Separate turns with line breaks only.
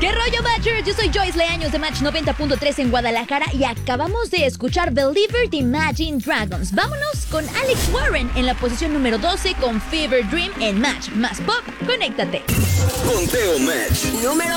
¿Qué rollo, Matchers? Yo soy Joyce Leaños de Match 90.3 en Guadalajara y acabamos de escuchar Believer de Imagine Dragons. Vámonos con Alex Warren en la posición número 12 con Fever Dream en Match más Pop. Conéctate.
Conteo Match número